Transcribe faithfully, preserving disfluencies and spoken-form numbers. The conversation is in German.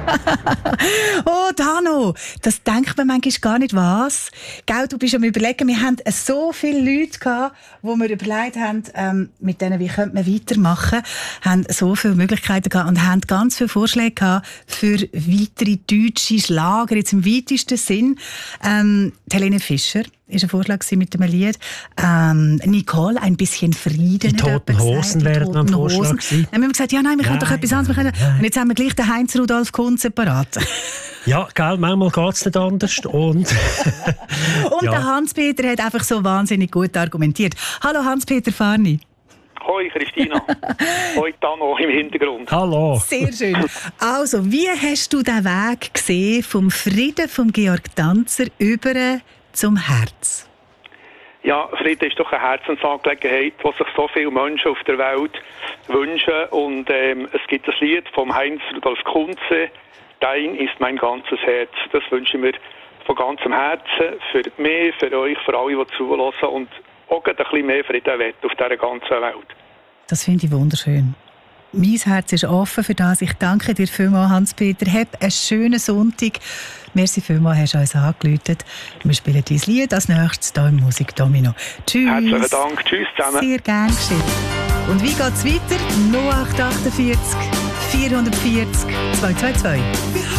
Oh, Dano, das denkt man manchmal gar nicht, was? Gell, du bist am Überlegen, wir haben so viele Leute gehabt, wo wir überlegt haben, ähm, mit denen, wie könnte man weitermachen, haben so viele Möglichkeiten gehabt und haben ganz viele Vorschläge gehabt für weitere deutsche Schlager, jetzt im weitesten Sinn. Ähm, Helene Fischer war ein Vorschlag mit dem Lied. Ähm, Nicole, ein bisschen Frieden. Die Toten Hosen wären ein Vorschlag gewesen. Dann haben wir gesagt, ja, nein, wir können doch etwas anderes. Wir können... Und jetzt haben wir gleich den Heinz Rudolf Kunz separat. Ja, gell, manchmal geht es nicht anders. Und, und ja. Der Hans-Peter hat einfach so wahnsinnig gut argumentiert. Hallo Hans-Peter Farni. Hoi Christina. Hoi Tano im Hintergrund. Hallo. Sehr schön. Also, wie hast du den Weg gesehen vom Frieden von Georg Danzer über zum Herz? Ja, Frieden ist doch eine Herzensangelegenheit, die sich so viele Menschen auf der Welt wünschen. Und ähm, es gibt das Lied vom Heinz Rudolf Kunze, «Dein ist mein ganzes Herz». Das wünsche ich mir von ganzem Herzen für mich, für euch, für alle, die zulassen und auch ein bisschen mehr Frieden will auf dieser ganzen Welt. Das finde ich wunderschön. Mein Herz ist offen für das. Ich danke dir vielmals, Hans-Peter. Hab einen schönen Sonntag. Merci vielmals, hast du uns angerufen. Wir spielen dein Lied als nächstes hier im Musikdomino. Tschüss. Herzlichen Dank. Tschüss zusammen. Sehr gerne geschehen. Und wie geht es weiter? null acht acht vier vier vier vier zwei zwei zwei.